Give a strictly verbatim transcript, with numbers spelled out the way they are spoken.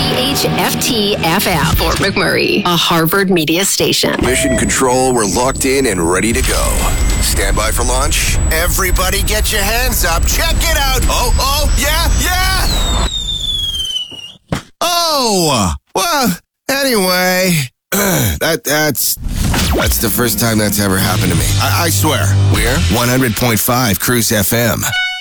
H F T F M, Fort McMurray, a Harvard media station. Mission Control, we're locked in and ready to go. Stand by for launch. Everybody get your hands up. Check it out. Oh, oh, yeah, yeah. Oh, well, anyway, that that's that's the first time that's ever happened to me. I, I swear. We're one hundred point five Cruise F M.